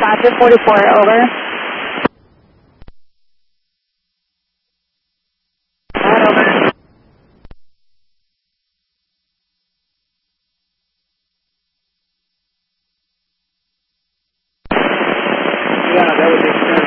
Roger, 44, over. Over. Yeah, that would make sense.